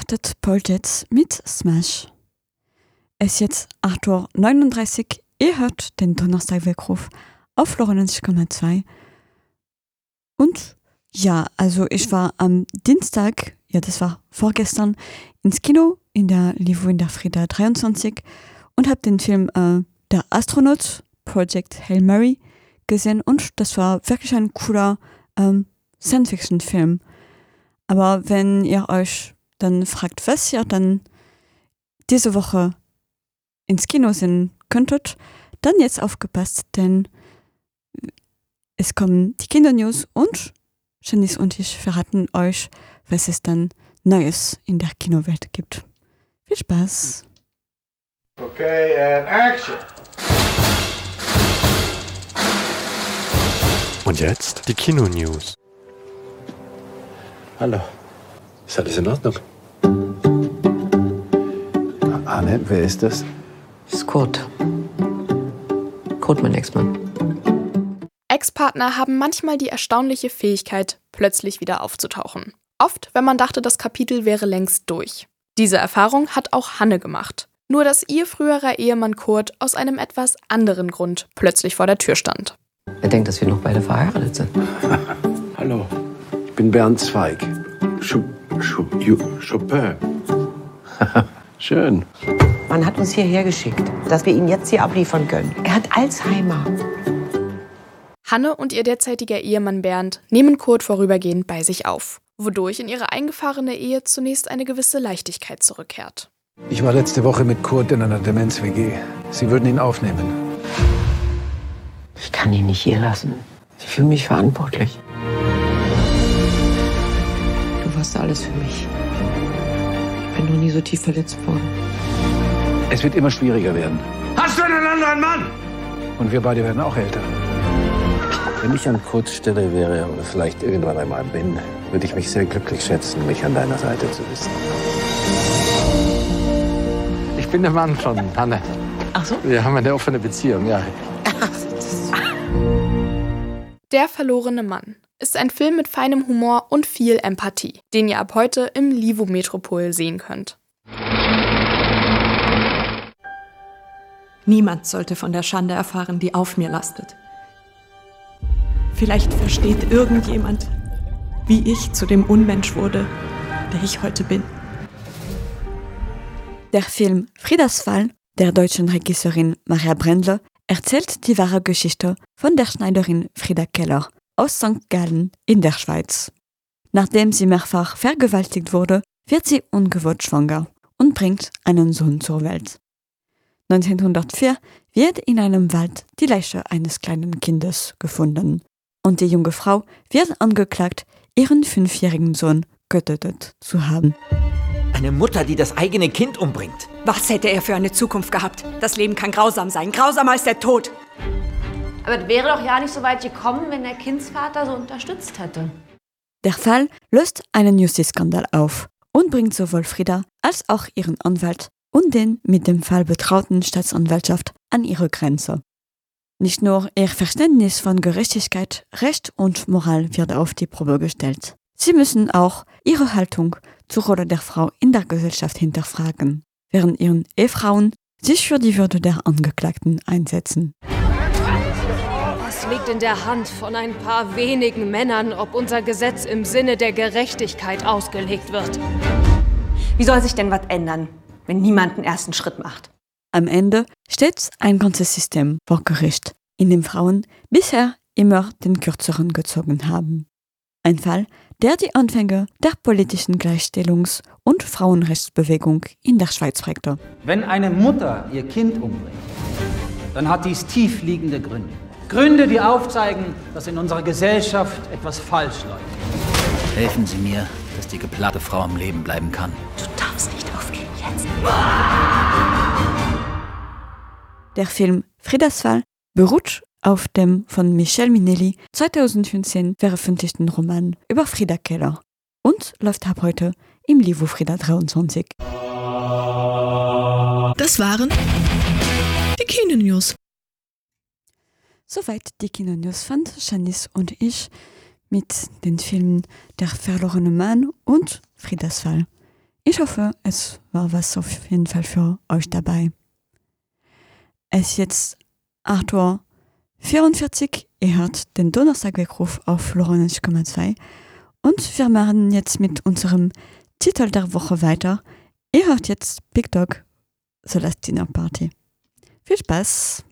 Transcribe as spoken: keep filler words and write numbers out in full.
startet Paul Jets mit Smash. Es ist jetzt acht Uhr neununddreißig, ihr hört den Donnerstag-Weckruf auf neunundneunzig Komma zwei. Und ja, also ich war am Dienstag, ja das war vorgestern, ins Kino in der Livo in der Frida dreiundzwanzig und habe den Film äh, Der Astronaut, Project Hail Mary, gesehen und das war wirklich ein cooler ähm, Science-Fiction-Film. Aber wenn ihr euch dann fragt, was ihr dann diese Woche ins Kino sehen könntet, dann jetzt aufgepasst, denn es kommen die Kinder-News und Janice und ich verraten euch, was es dann Neues in der Kinowelt gibt. Viel Spaß! Okay, and action! Und jetzt die Kino-News. Hallo. Ist alles in Ordnung? Anne, wer ist das? Das ist Kurt. Kurt, mein Ex-Mann. Ex-Partner haben manchmal die erstaunliche Fähigkeit, plötzlich wieder aufzutauchen. Oft, wenn man dachte, das Kapitel wäre längst durch. Diese Erfahrung hat auch Hanne gemacht. Nur dass ihr früherer Ehemann Kurt aus einem etwas anderen Grund plötzlich vor der Tür stand. Er denkt, dass wir noch beide verheiratet sind. Hallo. Ich bin Bernd Zweig. Chou, Chou, Ju, Chopin. Schön. Man hat uns hierher geschickt, dass wir ihn jetzt hier abliefern können. Er hat Alzheimer. Hanne und ihr derzeitiger Ehemann Bernd nehmen Kurt vorübergehend bei sich auf, wodurch in ihre eingefahrene Ehe zunächst eine gewisse Leichtigkeit zurückkehrt. Ich war letzte Woche mit Kurt in einer Demenz-W G. Sie würden ihn aufnehmen. Ich kann ihn nicht hier lassen. Ich fühle mich verantwortlich. Du warst alles für mich. Ich bin noch nie so tief verletzt worden. Es wird immer schwieriger werden. Hast du einen anderen Mann? Und wir beide werden auch älter. Wenn ich an Kurts Stelle wäre oder vielleicht irgendwann einmal bin, würde ich mich sehr glücklich schätzen, mich an deiner Seite zu wissen. Ich bin der Mann von Hanne. Ach so? Wir haben eine offene Beziehung, ja. Der verlorene Mann ist ein Film mit feinem Humor und viel Empathie, den ihr ab heute im Livo Metropol sehen könnt. Niemand sollte von der Schande erfahren, die auf mir lastet. Vielleicht versteht irgendjemand, wie ich zu dem Unmensch wurde, der ich heute bin. Der Film Fridas Fall der deutschen Regisseurin Maria Brendle erzählt die wahre Geschichte von der Schneiderin Frida Keller aus Sankt Gallen in der Schweiz. Nachdem sie mehrfach vergewaltigt wurde, wird sie ungewollt schwanger und bringt einen Sohn zur Welt. neunzehnhundertvier wird in einem Wald die Leiche eines kleinen Kindes gefunden und die junge Frau wird angeklagt, ihren fünfjährigen Sohn getötet zu haben. Eine Mutter, die das eigene Kind umbringt. Was hätte er für eine Zukunft gehabt? Das Leben kann grausam sein, grausamer als der Tod. Aber es wäre doch ja nicht so weit gekommen, wenn der Kindsvater so unterstützt hätte. Der Fall löst einen Justizskandal auf und bringt sowohl Frida als auch ihren Anwalt und den mit dem Fall betrauten Staatsanwaltschaft an ihre Grenze. Nicht nur ihr Verständnis von Gerechtigkeit, Recht und Moral wird auf die Probe gestellt. Sie müssen auch ihre Haltung zur Rolle der Frau in der Gesellschaft hinterfragen, während ihren Ehefrauen sich für die Würde der Angeklagten einsetzen. Es liegt in der Hand von ein paar wenigen Männern, ob unser Gesetz im Sinne der Gerechtigkeit ausgelegt wird. Wie soll sich denn was ändern, wenn niemand einen ersten Schritt macht? Am Ende steht ein ganzes System vor Gericht, in dem Frauen bisher immer den Kürzeren gezogen haben. Ein Fall, der die Anfänge der politischen Gleichstellungs- und Frauenrechtsbewegung in der Schweiz prägte. Wenn eine Mutter ihr Kind umbringt, dann hat dies tiefliegende Gründe. Gründe, die aufzeigen, dass in unserer Gesellschaft etwas falsch läuft. Helfen Sie mir, dass die geplagte Frau am Leben bleiben kann. Du darfst nicht aufgeben jetzt. Der Film Fridas Fall beruht auf dem von Michel Minnelli zweitausendfünfzehn veröffentlichten Roman über Frida Keller und läuft ab heute im Livo Frida dreiundzwanzig. Das waren die Kino-News. Soweit die Kino-News fand Janice und ich mit den Filmen Der verlorene Mann und Fridas Fall. Ich hoffe, es war was auf jeden Fall für euch dabei. Es ist jetzt acht Uhr vierundvierzig, ihr hört den Donnerstagweckruf auf neunundneunzig Komma zwei und wir machen jetzt mit unserem Titel der Woche weiter. Ihr hört jetzt Big Dog, The Last Dinner Party. Viel Spaß!